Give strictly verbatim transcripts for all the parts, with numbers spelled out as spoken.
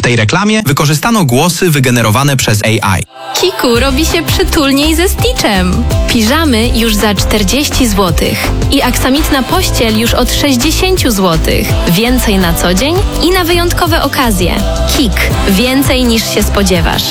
W tej reklamie wykorzystano głosy wygenerowane przez A I. Kiku robi się przytulniej ze Stitchem. Piżamy już za czterdzieści złotych i aksamitna pościel już od sześćdziesiąt złotych. Więcej na co dzień i na wyjątkowe okazje. Kik. Więcej niż się spodziewasz.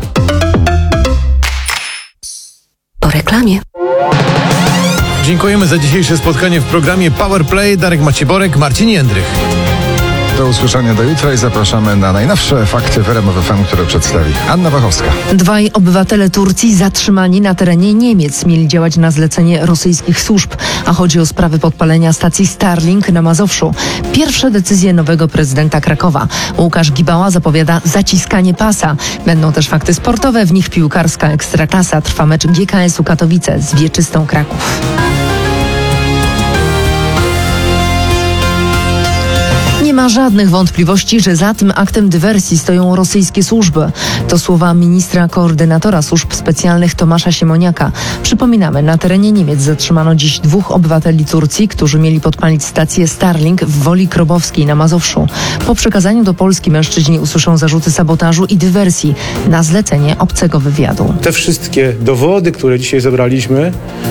Po reklamie. Dziękujemy za dzisiejsze spotkanie w programie Power Play. Darek Macieborek, Marcin Jędrych. Do usłyszenia do jutra i zapraszamy na najnowsze fakty w R M F F M, które przedstawi Anna Wachowska. Dwaj obywatele Turcji zatrzymani na terenie Niemiec mieli działać na zlecenie rosyjskich służb, a chodzi o sprawy podpalenia stacji Starlink na Mazowszu. Pierwsze decyzje nowego prezydenta Krakowa. Łukasz Gibała zapowiada zaciskanie pasa. Będą też fakty sportowe, w nich piłkarska Ekstraklasa. Trwa mecz G K S u Katowice z Wieczystą Kraków. Nie ma żadnych wątpliwości, że za tym aktem dywersji stoją rosyjskie służby. To słowa ministra koordynatora służb specjalnych Tomasza Siemoniaka. Przypominamy, na terenie Niemiec zatrzymano dziś dwóch obywateli Turcji, którzy mieli podpalić stację Starlink w Woli Krobowskiej na Mazowszu. Po przekazaniu do Polski mężczyźni usłyszą zarzuty sabotażu i dywersji na zlecenie obcego wywiadu. Te wszystkie dowody, które dzisiaj zebraliśmy,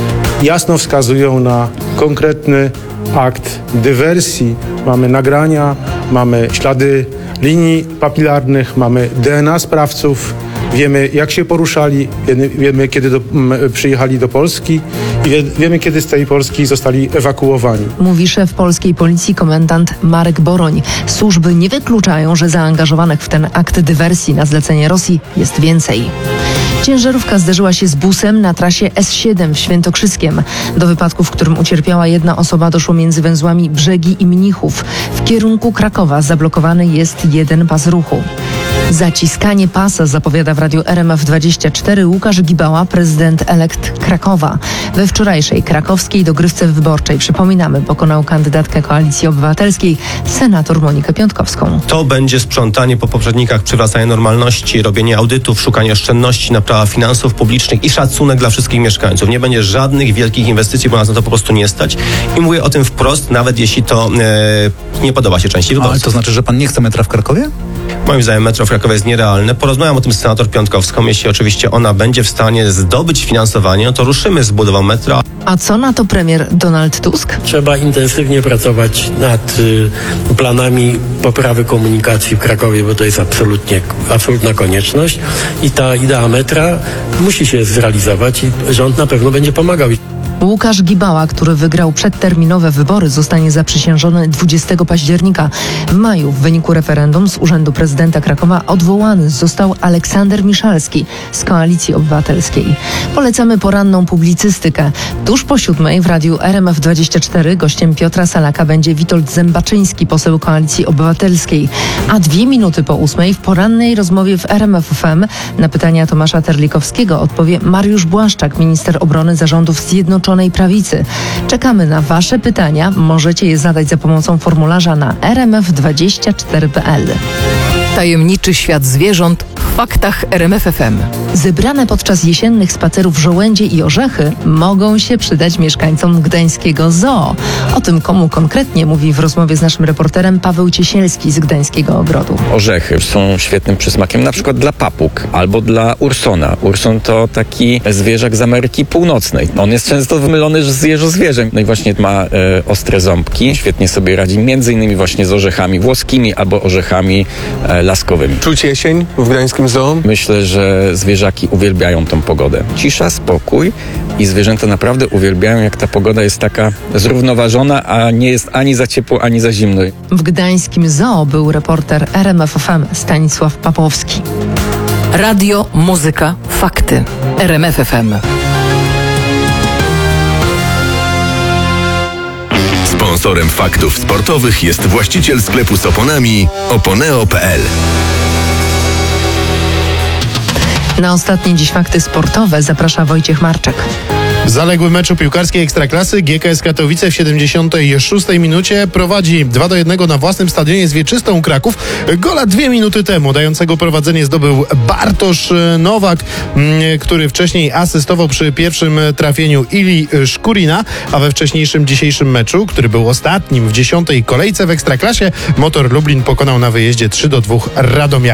jasno wskazują na konkretny akt dywersji. Mamy nagrania, mamy ślady linii papilarnych, mamy D N A sprawców, wiemy jak się poruszali, wiemy, wiemy kiedy do, m, przyjechali do Polski i wie, wiemy kiedy z tej Polski zostali ewakuowani. Mówi szef polskiej policji komendant Marek Boroń. Służby nie wykluczają, że zaangażowanych w ten akt dywersji na zlecenie Rosji jest więcej. Ciężarówka zderzyła się z busem na trasie S siedem w Świętokrzyskiem. Do wypadku, w którym ucierpiała jedna osoba, doszło między węzłami Brzegi i Mnichów. W kierunku Krakowa zablokowany jest jeden pas ruchu. Zaciskanie pasa zapowiada w radiu R M F dwadzieścia cztery Łukasz Gibała, prezydent elekt Krakowa. We wczorajszej krakowskiej dogrywce wyborczej, przypominamy, pokonał kandydatkę Koalicji Obywatelskiej, senator Monikę Piątkowską. To będzie sprzątanie po poprzednikach, przywracanie normalności, robienie audytów, szukanie oszczędności, naprawa finansów publicznych i szacunek dla wszystkich mieszkańców. Nie będzie żadnych wielkich inwestycji, bo nas na to po prostu nie stać. I mówię o tym wprost, nawet jeśli to e, nie podoba się części wyborców. Ale to znaczy, że pan nie chce metra w Krakowie? Moim zdaniem metro w Krakowie jest nierealne. Porozmawiam o tym z senator Piątkowską. Jeśli oczywiście ona będzie w stanie zdobyć finansowanie, no to ruszymy z budową metra. A co na to premier Donald Tusk? Trzeba intensywnie pracować nad y, planami poprawy komunikacji w Krakowie, bo to jest absolutnie, absolutna konieczność i ta idea metra musi się zrealizować i rząd na pewno będzie pomagał. Łukasz Gibała, który wygrał przedterminowe wybory, zostanie zaprzysiężony dwudziestego października. W maju w wyniku referendum z urzędu prezydenta Krakowa odwołany został Aleksander Miszalski z Koalicji Obywatelskiej. Polecamy poranną publicystykę. Tuż po siódmej w radiu R M F dwadzieścia cztery gościem Piotra Salaka będzie Witold Zębaczyński, poseł Koalicji Obywatelskiej. A dwie minuty po ósmej w porannej rozmowie w R M F F M na pytania Tomasza Terlikowskiego odpowie Mariusz Błaszczak, minister obrony zarządów Zjednoczonej Prawicy. Czekamy na wasze pytania. Możecie je zadać za pomocą formularza na r m f dwadzieścia cztery kropka p l. Tajemniczy świat zwierząt w faktach R M F F M. Zebrane podczas jesiennych spacerów żołędzie i orzechy mogą się przydać mieszkańcom gdańskiego zoo. O tym, komu konkretnie, mówi w rozmowie z naszym reporterem Paweł Ciesielski z Gdańskiego Ogrodu. Orzechy są świetnym przysmakiem na przykład dla papug albo dla ursona. Urson to taki zwierzak z Ameryki Północnej. On jest często mylony z jeżozwierzem. No i właśnie ma e, ostre ząbki. Świetnie sobie radzi między innymi właśnie z orzechami włoskimi albo orzechami e, laskowymi. Czuć jesień w Gdańskim Zoo? Myślę, że zwierzaki uwielbiają tą pogodę. Cisza, spokój i zwierzęta naprawdę uwielbiają, jak ta pogoda jest taka zrównoważona, a nie jest ani za ciepło, ani za zimno. W Gdańskim Zoo był reporter R M F F M Stanisław Papowski. Radio, muzyka, fakty. R M F F M. Sponsorem faktów sportowych jest właściciel sklepu z oponami oponeo kropka p l. Na ostatnie dziś fakty sportowe zaprasza Wojciech Marczek. W zaległym meczu piłkarskiej Ekstraklasy G K S Katowice w siedemdziesiątej szóstej minucie prowadzi dwa do jednego na własnym stadionie z Wieczystą Kraków. Gola dwie minuty temu dającego prowadzenie zdobył Bartosz Nowak, który wcześniej asystował przy pierwszym trafieniu Ili Szkurina, a we wcześniejszym dzisiejszym meczu, który był ostatnim w dziesiątej kolejce w Ekstraklasie, Motor Lublin pokonał na wyjeździe trzy do dwóch Radomia.